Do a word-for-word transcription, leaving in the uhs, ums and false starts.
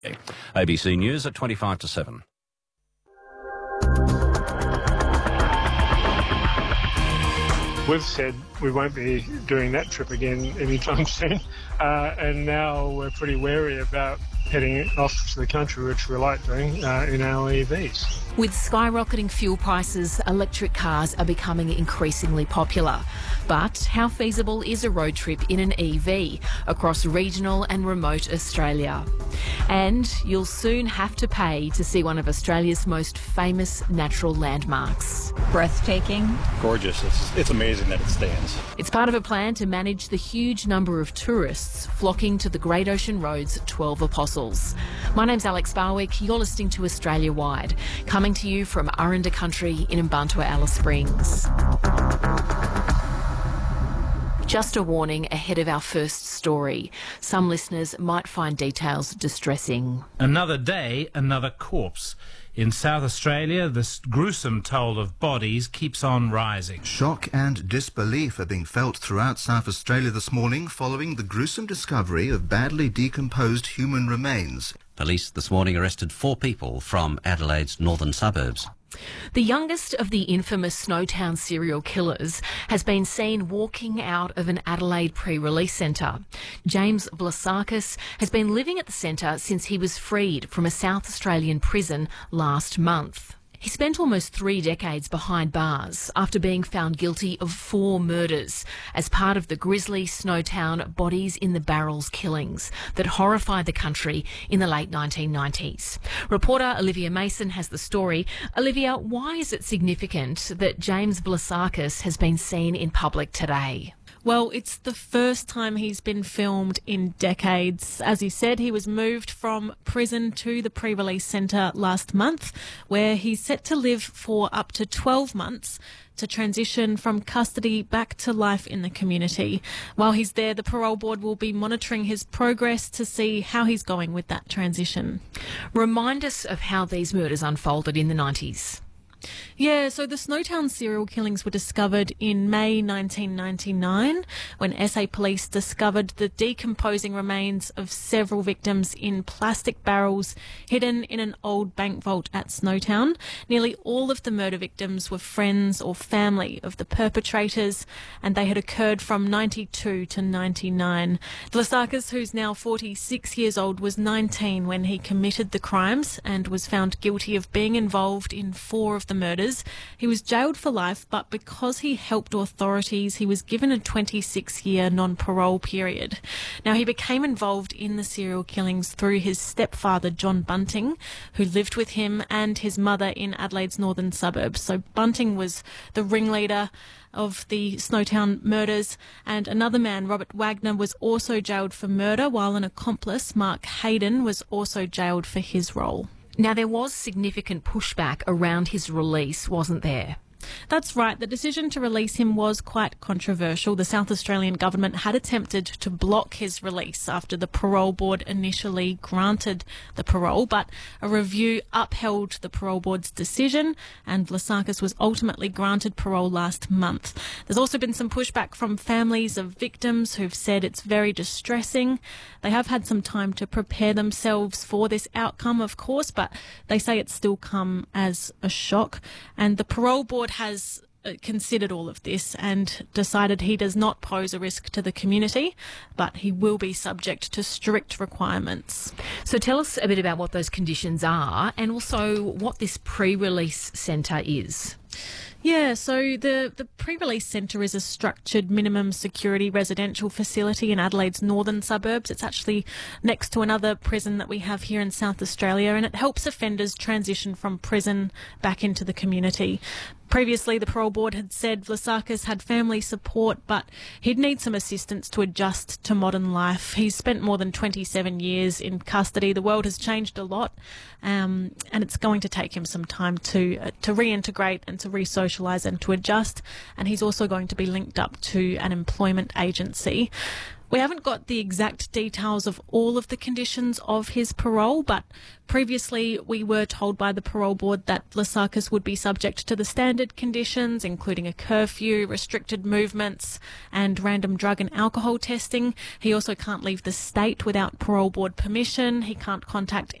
A B C News at twenty-five to seven. We've said we won't be doing that trip again anytime soon, uh, and now we're pretty wary about heading off to the country, which we like doing, uh, in our E Vs. With skyrocketing fuel prices, electric cars are becoming increasingly popular. But how feasible is a road trip in an E V across regional and remote Australia? And you'll soon have to pay to see one of Australia's most famous natural landmarks. Breathtaking. Gorgeous. It's, it's amazing that it stands. It's part of a plan to manage the huge number of tourists flocking to the Great Ocean Road's twelve Apostles. My name's Alex Barwick. You're listening to Australia Wide, coming to you from Aranda Country in Mbantua Alice Springs. Just a warning ahead of our first story. Some listeners might find details distressing. Another day, another corpse. In South Australia, the gruesome toll of bodies keeps on rising. Shock and disbelief are being felt throughout South Australia this morning following the gruesome discovery of badly decomposed human remains. Police this morning arrested four people from Adelaide's northern suburbs. The youngest of the infamous Snowtown serial killers has been seen walking out of an Adelaide pre-release centre. James Vlasakis has been living at the centre since he was freed from a South Australian prison last month. He spent almost three decades behind bars after being found guilty of four murders as part of the grisly Snowtown bodies in the barrels killings that horrified the country in the late nineteen nineties. Reporter Olivia Mason has the story. Olivia, why is it significant that James Vlasakis has been seen in public today? Well, it's the first time he's been filmed in decades. As you said, he was moved from prison to the pre-release centre last month, where he's set to live for up to twelve months to transition from custody back to life in the community. While he's there, the parole board will be monitoring his progress to see how he's going with that transition. Remind us of how these murders unfolded in the nineties. Yeah, so the Snowtown serial killings were discovered in May nineteen ninety-nine when S A police discovered the decomposing remains of several victims in plastic barrels hidden in an old bank vault at Snowtown. Nearly all of the murder victims were friends or family of the perpetrators, and they had occurred from ninety-two to ninety-nine. Vlasakis, who's now forty-six years old, was nineteen when he committed the crimes and was found guilty of being involved in four of the murders. He was jailed for life, but because he helped authorities, he was given a twenty-six year non-parole period. Now, he became involved in the serial killings through his stepfather, John Bunting, who lived with him and his mother in Adelaide's northern suburbs. So Bunting was the ringleader of the Snowtown murders, and another man, Robert Wagner, was also jailed for murder, while an accomplice, Mark Hayden, was also jailed for his role. Now, there was significant pushback around his release, wasn't there? That's right. The decision to release him was quite controversial. The South Australian government had attempted to block his release after the parole board initially granted the parole, but a review upheld the parole board's decision, and Vlasakis was ultimately granted parole last month. There's also been some pushback from families of victims who've said it's very distressing. They have had some time to prepare themselves for this outcome, of course, but they say it's still come as a shock, and the parole board has considered all of this and decided he does not pose a risk to the community, but he will be subject to strict requirements. So tell us a bit about what those conditions are and also what this pre-release centre is. Yeah, so the, the pre-release centre is a structured minimum security residential facility in Adelaide's northern suburbs. It's actually next to another prison that we have here in South Australia, and it helps offenders transition from prison back into the community. Previously, the parole board had said Vlasakis had family support, but he'd need some assistance to adjust to modern life. He's spent more than twenty-seven years in custody. The world has changed a lot, um, and it's going to take him some time to uh, to reintegrate and to re-socialise and to adjust. And he's also going to be linked up to an employment agency. We haven't got the exact details of all of the conditions of his parole, but previously we were told by the parole board that Vlasakis would be subject to the standard conditions, including a curfew, restricted movements, and random drug and alcohol testing. He also can't leave the state without parole board permission. He can't contact